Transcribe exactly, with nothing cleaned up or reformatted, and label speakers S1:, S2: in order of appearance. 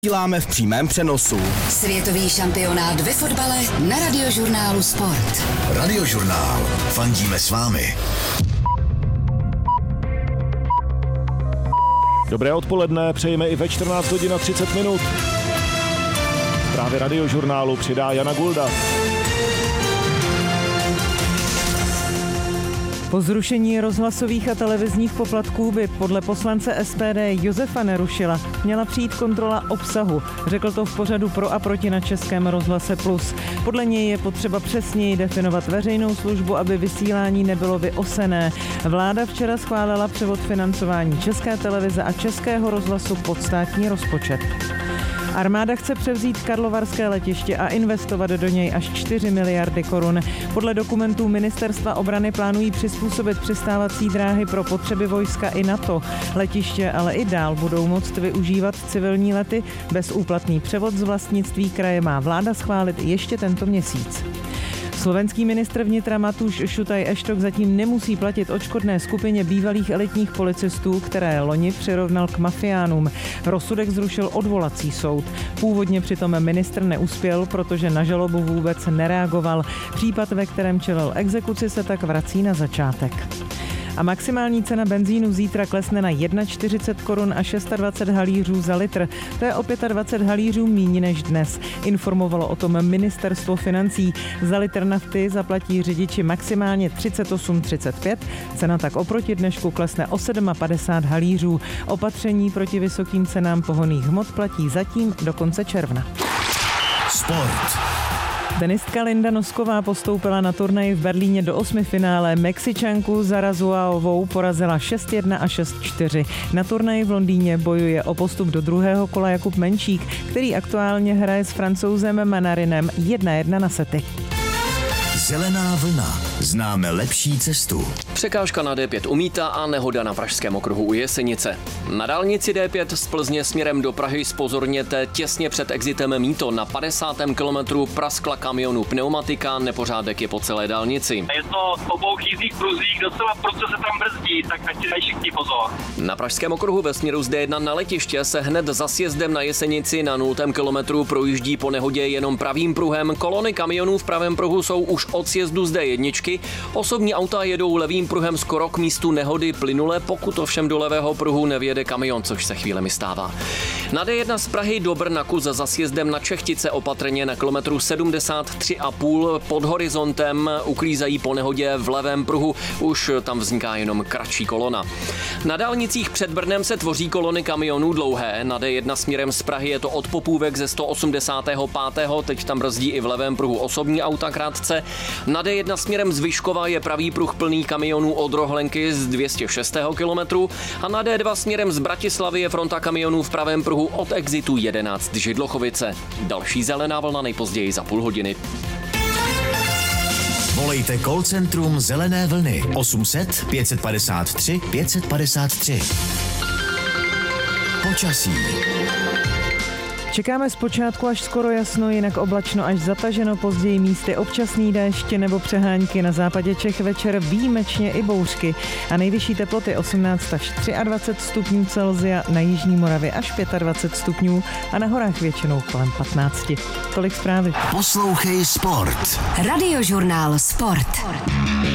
S1: Děláme v přímém přenosu.
S2: Světový šampionát ve fotbale na Radiožurnálu Sport.
S3: Radiožurnál. Fandíme s vámi.
S4: Dobré odpoledne, přejeme i ve čtrnáct hodin a třicet minut. Právě Radiožurnálu přidá Jana Gulda.
S5: Po zrušení rozhlasových a televizních poplatků by podle poslance S P D Josefa Nerušila měla přijít kontrola obsahu. Řekl to v pořadu Pro a proti na Českém rozhlase Plus. Podle něj je potřeba přesněji definovat veřejnou službu, aby vysílání nebylo vyosené. Vláda včera schválila převod financování České televize a Českého rozhlasu pod státní rozpočet. Armáda chce převzít karlovarské letiště a investovat do něj až čtyři miliardy korun. Podle dokumentů Ministerstva obrany plánují přizpůsobit přistávací dráhy pro potřeby vojska i NATO. Letiště ale i dál budou moct využívat civilní lety. Bezúplatný převod z vlastnictví kraje má vláda schválit ještě tento měsíc. Slovenský ministr vnitra Matúš Šutaj Eštok zatím nemusí platit odškodné skupině bývalých elitních policistů, které loni přirovnal k mafiánům. Rozsudek zrušil odvolací soud. Původně přitom ministr neuspěl, protože na žalobu vůbec nereagoval. Případ, ve kterém čelil exekuci, se tak vrací na začátek. A maximální cena benzínu zítra klesne na čtyřicet jedna korun a dvacet šest halířů za litr. To je o dvacet pět halířů míň než dnes. Informovalo o tom Ministerstvo financí. Za litr nafty zaplatí řidiči maximálně třicet osm třicet pět. Cena tak oproti dnešku klesne o padesát sedm halířů. Opatření proti vysokým cenám pohonných hmot platí zatím do konce června.
S3: Sport.
S5: Tenistka Linda Nosková postoupila na turnaji v Berlíně do osmifinále. Mexičanku Zarazuaovou porazila šest jedna a šest čtyři. Na turnaji v Londýně bojuje o postup do druhého kola Jakub Menčík, který aktuálně hraje s Francouzem Manarinem jedna jedna na sety.
S3: Zelená vlna. Známe lepší cestu.
S6: Překážka na D pět u Mýta a nehoda na pražském okruhu u Jesenice. Na dálnici D pět z Plzně směrem do Prahy zpozorněte, těsně před exitem Mýto na padesátém kilometru praskla kamionu pneumatika, nepořádek je po celé dálnici.
S7: Je to v obou jízdních pruzích, docela proto se tam brzdí, tak ať si dají všichni pozor.
S6: Na pražském okruhu ve směru z D jedna na letiště se hned za sjezdem na Jesenici na nultém kilometru projíždí po nehodě jenom pravým pruhem. Kolony kamionů v pravém pruhu jsou už od sjezdu z D jedna. Osobní auta jedou levým pruhem skoro k místu nehody plynule, pokud ovšem do levého pruhu nevjede kamion, což se chvílemi stává. Na D jedna z Prahy do Brna kus za sjezdem na Čechtice opatrně na kilometru sedmdesát tři a půl pod horizontem uklízejí po nehodě v levém pruhu, už tam vzniká jenom kratší kolona. Na dálnicích před Brnem se tvoří kolony kamionů dlouhé, na D jedna směrem z Prahy je to od Popůvek ze sto osmdesát pět. Teď tam brzdí i v levém pruhu osobní auta krátce. Na D jedna směrem z Vyškova je pravý pruh plný kamionů od Rohlenky z dvě stě šest kilometru a na D dva směrem z Bratislavy je fronta kamionů v pravém pruhu od exitu jedenáct Židlochovice. Další zelená vlna nejpozději za půl hodiny.
S3: Volejte call centrum Zelené vlny osm set pět padesát tři pět padesát tři. Počasí.
S5: Čekáme zpočátku až skoro jasno, jinak oblačno až zataženo, později místy občasný déšť nebo přehánky, na západě Čech večer výjimečně i bouřky a nejvyšší teploty osmnáct až dvacet tři stupňů Celsia, na jižní Moravě až dvacet pět stupňů a na horách většinou kolem patnáct. Tolik zprávy.
S3: Poslouchej Sport.
S2: Radiožurnál Sport.